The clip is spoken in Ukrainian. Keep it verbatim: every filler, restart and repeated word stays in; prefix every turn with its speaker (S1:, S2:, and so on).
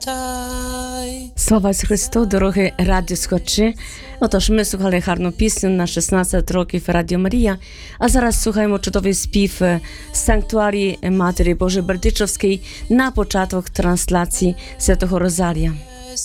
S1: Слава Ісусу Христу, дорогі радіослухачі. Отож, ми слухали гарну пісню на шістнадцять років Радіо Марія, а зараз слухаємо чудовий спів з Санктуарії Матері Божої Бердичівської на початок трансляції Святого Розарія.